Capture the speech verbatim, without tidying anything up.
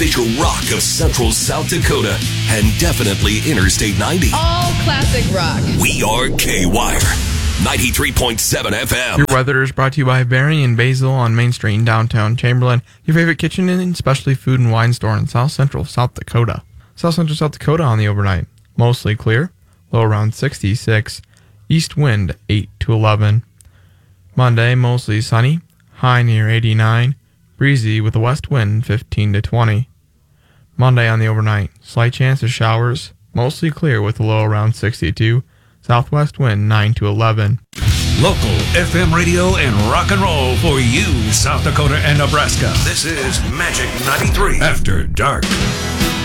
Official rock of Central South Dakota and definitely Interstate ninety. All classic rock. We are K-Wire, ninety-three point seven F M. Your weather is brought to you by Barry and Basil on Main Street in downtown Chamberlain. Your favorite kitchen and specialty food and wine store in South Central South Dakota. South Central South Dakota on the overnight. Mostly clear. Low around sixty-six. East wind eight to eleven. Monday, mostly sunny. High near eighty-nine. Breezy with a west wind fifteen to twenty. Monday on the overnight. Slight chance of showers. Mostly clear with a low around sixty-two. Southwest wind nine to eleven. Local F M radio and rock and roll for you, South Dakota and Nebraska. This is Magic ninety-three After Dark.